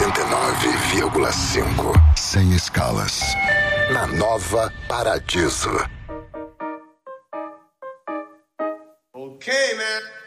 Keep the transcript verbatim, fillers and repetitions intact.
oitenta e nove vírgula cinco. Sem escalas. Na Nova Paradiso. Okay, man.